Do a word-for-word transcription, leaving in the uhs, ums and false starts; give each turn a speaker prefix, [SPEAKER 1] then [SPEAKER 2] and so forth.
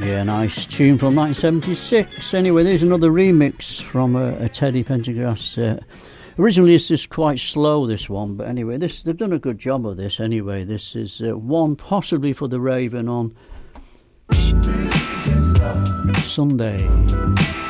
[SPEAKER 1] Yeah, nice tune from nineteen seventy-six. Anyway, there's another remix from a, a Teddy Pendergrass. Uh, originally, it's just quite slow, this one, but anyway, this they've done a good job of this. Anyway, this is uh, one possibly for the Raven on Sunday.